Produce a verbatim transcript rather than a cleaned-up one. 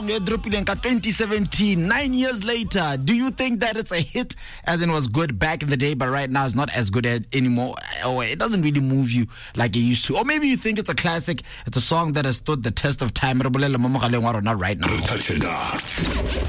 twenty seventeen, nine years later, do you think that it's a hit as in was good back in the day, but right now it's not as good anymore, or it doesn't really move you like it used to? Or maybe you think it's a classic, it's a song that has stood the test of time right now.